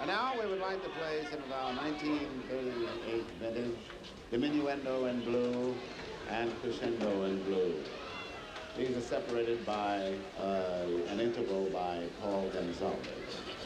And now we would like to play some of our 1938 vintage Diminuendo in blue and Crescendo in blue. These are separated by an interval by Paul Gonzalez.